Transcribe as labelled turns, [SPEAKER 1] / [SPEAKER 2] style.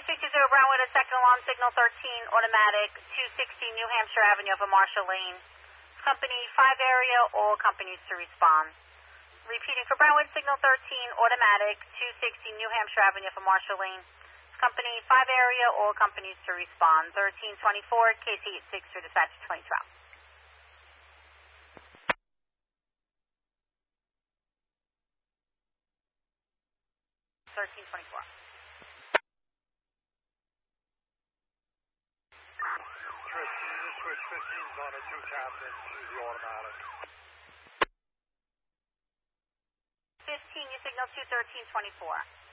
[SPEAKER 1] Brownwood, a second alarm, signal 13, automatic, 260 New Hampshire Avenue over Marshall Lane. Company 5 area, all companies to respond. Repeating for Brownwood, signal 13, automatic, 260 New Hampshire Avenue over Marshall Lane. Company 5 area, all companies to respond. 1324, KC86 for dispatch 2012. 1324.
[SPEAKER 2] Switch 15's on a 2 captain, choose the automatic.
[SPEAKER 1] 15, you signal 21324.